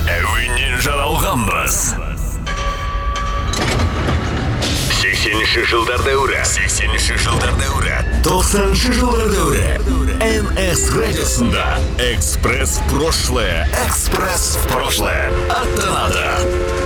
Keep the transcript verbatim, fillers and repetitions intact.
әуеннен жаралғанбыз. сексенінші жылдар дәуірі. сексенінші жылдар дәуірі. тоқсаныншы жылдар дәуірі. эн эс радиосында «Экспресс в прошлое». «Экспресс в прошлое» аттанады.